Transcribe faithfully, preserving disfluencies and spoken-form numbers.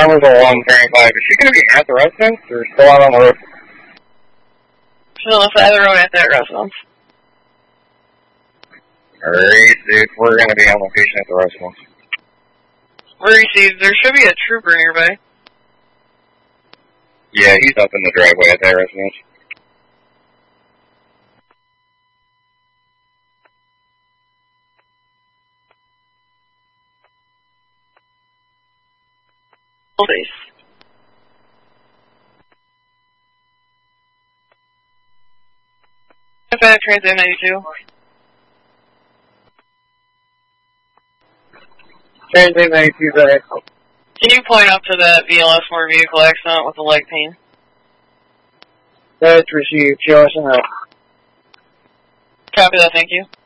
Farmers one thirty-five. Is she going to be at the residence or still out on the road? Still on the side of the road at that residence. Alright, dude, we're going to be on location at the residence. We received. There should be a trooper nearby. Yeah, he's up in the driveway at that residence. Base. Back Transit ninety-two. Transit ninety-two, go ahead. Can you point up to that V L S motor vehicle accident with the leg pain? That's received. Show us a help. Copy that, thank you.